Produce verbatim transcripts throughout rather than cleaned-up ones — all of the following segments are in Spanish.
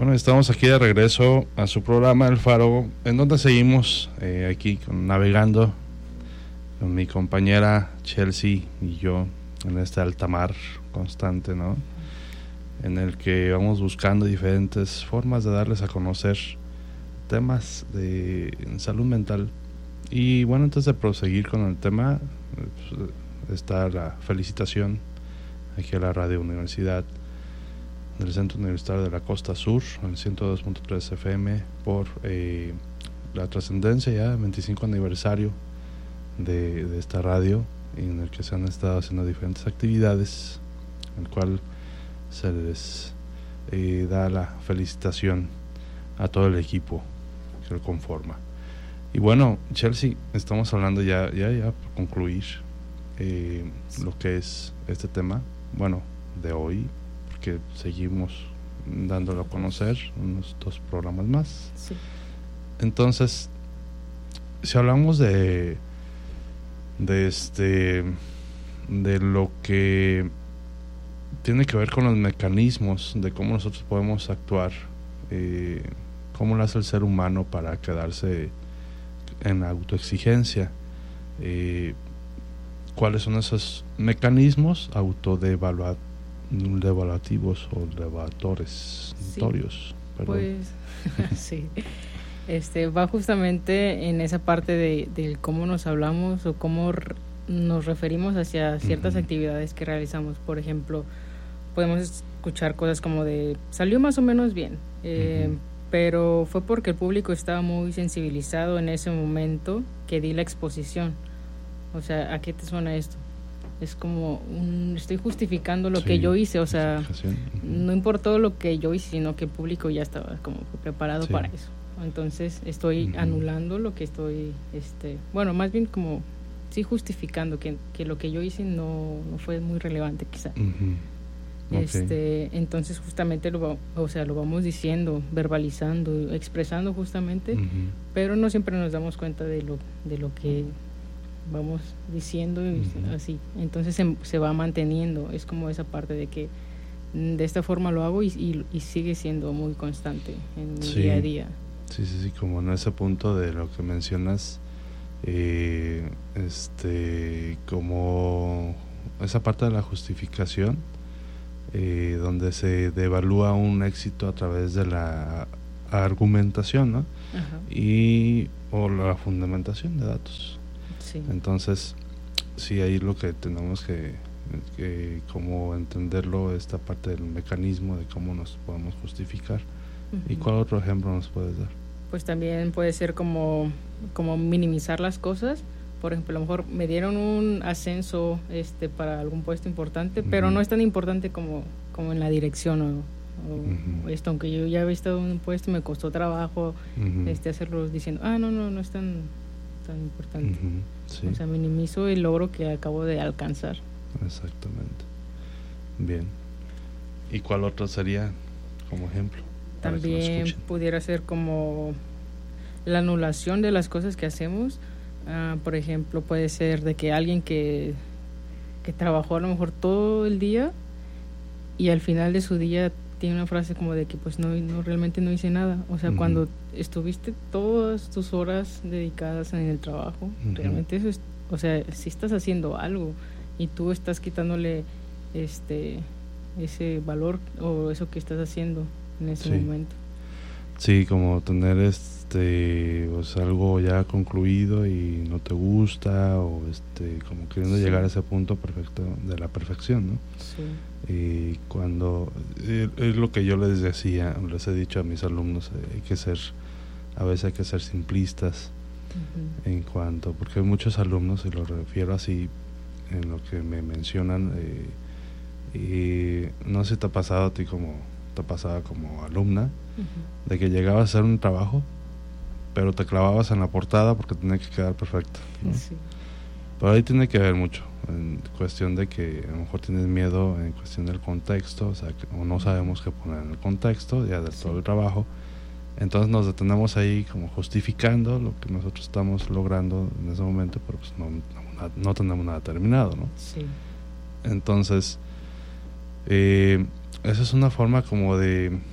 Bueno, estamos aquí de regreso a su programa El Faro, en donde seguimos eh, aquí con, navegando con mi compañera Chelsea y yo en este alta mar constante, ¿no? En el que vamos buscando diferentes formas de darles a conocer temas de salud mental. Y bueno, antes de proseguir con el tema, pues, está la felicitación aquí a la Radio Universidad del Centro Universitario de la Costa Sur, en ciento dos punto tres F M, por eh, la trascendencia ya, veinticinco aniversario de, de esta radio, en el que se han estado haciendo diferentes actividades, en el cual se les eh, da la felicitación a todo el equipo que lo conforma. Y bueno, Chelsea, estamos hablando ya, ya, ya por concluir eh, lo que es este tema, bueno, de hoy, que seguimos dándolo a conocer, unos dos programas más. Sí. Entonces, si hablamos de de este de lo que tiene que ver con los mecanismos de cómo nosotros podemos actuar, eh, cómo lo hace el ser humano para quedarse en autoexigencia, eh, cuáles son esos mecanismos autodevaluativos devaluativos o devaluadores notorios, sí, pues sí, este va justamente en esa parte de, de cómo nos hablamos o cómo r- nos referimos hacia ciertas uh-huh. actividades que realizamos. Por ejemplo, podemos escuchar cosas como de salió más o menos bien, eh, uh-huh. pero fue porque el público estaba muy sensibilizado en ese momento que di la exposición. O sea, ¿a qué te suena esto? Es como un, estoy justificando lo sí, que yo hice, o sea, uh-huh. no importó lo que yo hice, sino que el público ya estaba como preparado sí. para eso. Entonces estoy uh-huh. anulando lo que estoy, este, bueno, más bien como sí justificando que, que lo que yo hice no, no fue muy relevante quizá. Uh-huh. Este, okay. Entonces justamente lo, o sea, lo vamos diciendo, verbalizando, expresando justamente, uh-huh. pero no siempre nos damos cuenta de lo, de lo que vamos diciendo y uh-huh. así, entonces se, se va manteniendo. Es como esa parte de que de esta forma lo hago y, y, y sigue siendo muy constante en mi sí. día a día. Sí, sí, sí, como en ese punto de lo que mencionas, eh, este, como esa parte de la justificación, eh, donde se devalúa un éxito a través de la argumentación, ¿no? Uh-huh. Y o la fundamentación de datos. Sí. Entonces, sí, ahí lo que tenemos que, que como entenderlo, esta parte del mecanismo de cómo nos podemos justificar. Uh-huh. ¿Y cuál otro ejemplo nos puedes dar? Pues también puede ser como, como minimizar las cosas. Por ejemplo, a lo mejor me dieron un ascenso este para algún puesto importante, uh-huh. pero no es tan importante como, como en la dirección o, o uh-huh. esto, aunque yo ya había estado en un puesto y me costó trabajo uh-huh. este hacerlo diciendo, ah, no, no, no es tan... tan importante. Uh-huh, sí. O sea, minimizo el logro que acabo de alcanzar. Exactamente. Bien. ¿Y cuál otro sería como ejemplo? También pudiera ser como la anulación de las cosas que hacemos. Uh, por ejemplo, puede ser de que alguien que, que trabajó a lo mejor todo el día y al final de su día tiene una frase como de que pues no, no realmente no hice nada. O sea, uh-huh. cuando estuviste todas tus horas dedicadas en el trabajo, uh-huh. realmente eso es, o sea, si estás haciendo algo y tú estás quitándole este ese valor o eso que estás haciendo en ese sí. momento. Sí, como tener este pues algo ya concluido y no te gusta, o este como queriendo sí. llegar a ese punto perfecto de la perfección, ¿no? Sí. Y cuando eh, es lo que yo les decía, les he dicho a mis alumnos, eh, hay que ser, a veces hay que ser simplistas uh-huh. en cuanto, porque hay muchos alumnos, y lo refiero así en lo que me mencionan, eh, y no sé si te ha pasado a ti como te pasaba como alumna, uh-huh. de que llegabas a hacer un trabajo pero te clavabas en la portada porque tenía que quedar perfecto, ¿no? Sí. Pero ahí tiene que ver mucho en cuestión de que a lo mejor tienes miedo en cuestión del contexto, o sea, que, o no sabemos qué poner en el contexto ya de sí. todo el trabajo. Entonces nos detenemos ahí como justificando lo que nosotros estamos logrando en ese momento, pero pues no, no, no tenemos nada terminado, ¿no? Sí. Entonces, eh, esa es una forma como de,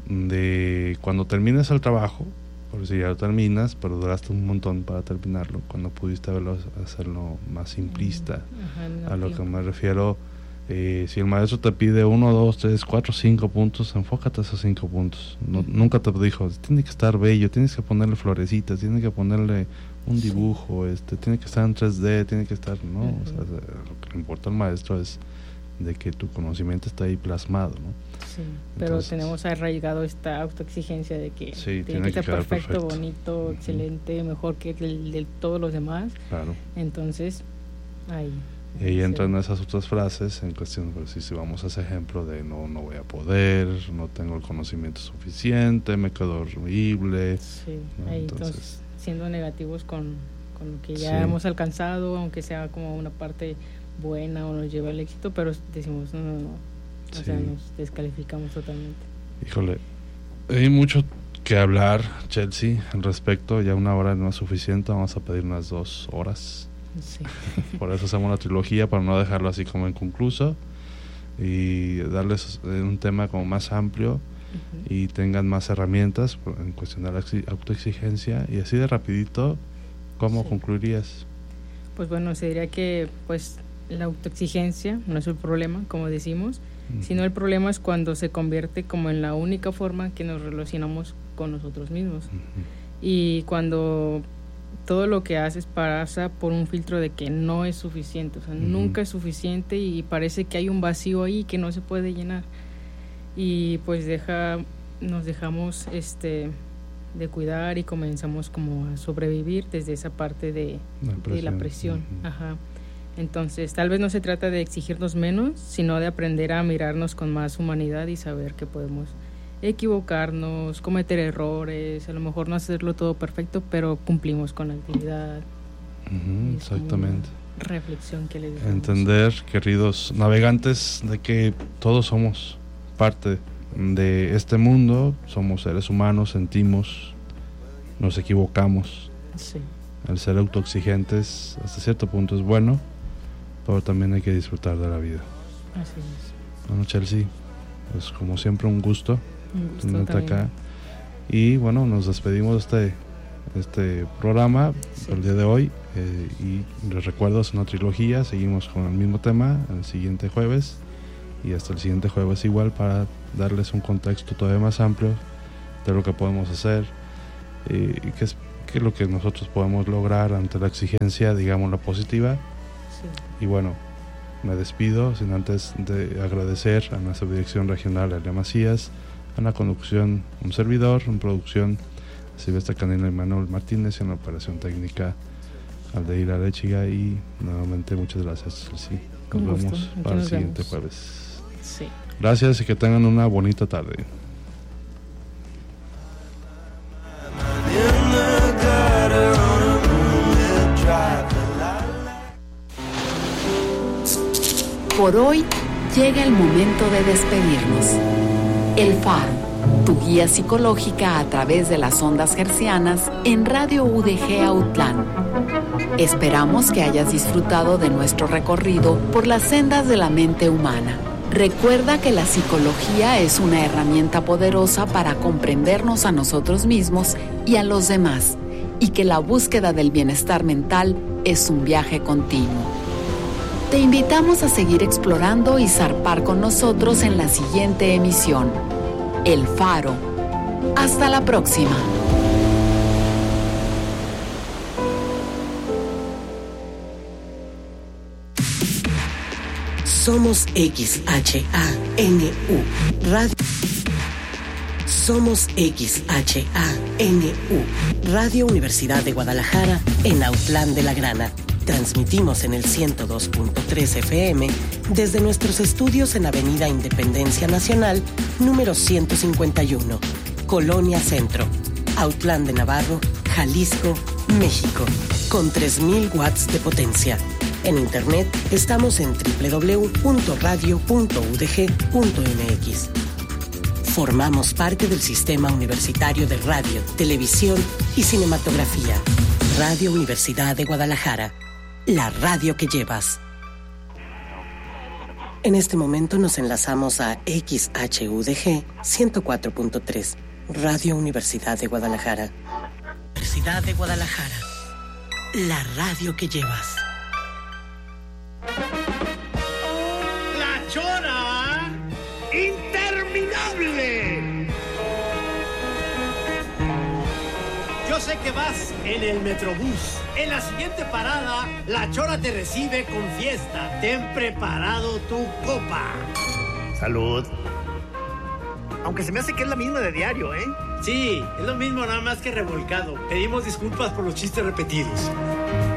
de cuando termines el trabajo, por si ya lo terminas, pero duraste un montón para terminarlo, cuando pudiste haberlo, hacerlo más simplista. Ajá, no, a lo que me refiero, eh, si el maestro te pide uno, dos, tres, cuatro, cinco puntos, enfócate a esos cinco puntos. No, uh-huh. Nunca te dijo, tiene que estar bello, tienes que ponerle florecitas, tienes que ponerle un dibujo, sí. este, tiene que estar en tres D, tiene que estar, no, uh-huh. o sea, lo que le importa al maestro es de que tu conocimiento está ahí plasmado, ¿no? Sí, pero entonces, tenemos arraigado esta autoexigencia de que sí, tiene, tiene que estar perfecto, perfecto, bonito, uh-huh. excelente, mejor que el de todos los demás. Claro. Entonces, ahí. Y ahí entran esas otras frases en cuestión, pues, si, si vamos a ese ejemplo de no no voy a poder, no tengo el conocimiento suficiente, me quedo horrible. Sí, ¿no? ahí entonces, entonces siendo negativos con, con lo que ya sí. hemos alcanzado, aunque sea como una parte buena o nos lleva al éxito, pero decimos no, no, no, o sí. sea, nos descalificamos totalmente. Híjole, hay mucho que hablar, Chelsea, al respecto. Ya una hora no es suficiente, vamos a pedir unas dos horas. Sí. Por eso hacemos una trilogía, para no dejarlo así como inconcluso y darles un tema como más amplio, uh-huh. y tengan más herramientas en cuestión de la autoexigencia. Y así de rapidito, ¿cómo sí. concluirías? Pues bueno, se diría que pues la autoexigencia no es el problema, como decimos, uh-huh. sino el problema es cuando se convierte como en la única forma que nos relacionamos con nosotros mismos. Uh-huh. Y cuando todo lo que haces pasa por un filtro de que no es suficiente, o sea, uh-huh. nunca es suficiente y parece que hay un vacío ahí que no se puede llenar. Y pues deja nos dejamos este de cuidar y comenzamos como a sobrevivir desde esa parte de la presión. De la presión. Uh-huh. Ajá. Entonces, tal vez no se trata de exigirnos menos, sino de aprender a mirarnos con más humanidad y saber que podemos equivocarnos, cometer errores, a lo mejor no hacerlo todo perfecto, pero cumplimos con la actividad. Uh-huh, exactamente. Reflexión que les damos. Entender, queridos navegantes, de que todos somos parte de este mundo, somos seres humanos, sentimos, nos equivocamos. Sí. El ser autoexigentes hasta cierto punto es bueno, pero también hay que disfrutar de la vida. Así es. Bueno, Chelsea, pues como siempre un gusto, un gusto tenerte acá. Y bueno, nos despedimos de este, este programa sí. por el día de hoy, eh, y les recuerdo, es una trilogía, seguimos con el mismo tema el siguiente jueves y hasta el siguiente jueves igual, para darles un contexto todavía más amplio de lo que podemos hacer, eh, y que es que lo que nosotros podemos lograr ante la exigencia, digamos, la positiva. Sí. Y bueno, me despido sin antes de agradecer a nuestra dirección regional, Elia Macías, a la conducción, un servidor, en producción, Silvestre Canela y Manuel Martínez, y en la operación técnica, Aldeir Arechiga. Y nuevamente muchas gracias, sí. Nos un vemos gusto. para nos el siguiente vemos. jueves. Sí. Gracias y que tengan una bonita tarde. Por hoy llega el momento de despedirnos. El Faro, tu guía psicológica a través de las ondas hertzianas en Radio U D G Autlán. Esperamos que hayas disfrutado de nuestro recorrido por las sendas de la mente humana. Recuerda que la psicología es una herramienta poderosa para comprendernos a nosotros mismos y a los demás, y que la búsqueda del bienestar mental es un viaje continuo. Te invitamos a seguir explorando y zarpar con nosotros en la siguiente emisión. El Faro. Hasta la próxima. Somos X H A N U Radio. Somos X H A N U Radio Universidad de Guadalajara en Autlán de la Grana. Transmitimos en el ciento dos punto tres F M desde nuestros estudios en Avenida Independencia Nacional, número ciento cincuenta y uno, Colonia Centro, Autlán de Navarro, Jalisco, México, con tres mil watts de potencia. En internet estamos en doble u doble u doble u punto radio punto u d g punto m x. Formamos parte del Sistema Universitario de Radio, Televisión y Cinematografía. Radio Universidad de Guadalajara. La radio que llevas. En este momento nos enlazamos a X H U D G ciento cuatro punto tres, Radio Universidad de Guadalajara. Universidad de Guadalajara, la radio que llevas. ¡La Chora Interminable! Yo sé que vas en el Metrobús. En la siguiente parada, La Chora te recibe con fiesta. Ten preparado tu copa. Salud. Aunque se me hace que es la misma de diario, ¿eh? Sí, es lo mismo, nada más que revolcado. Pedimos disculpas por los chistes repetidos.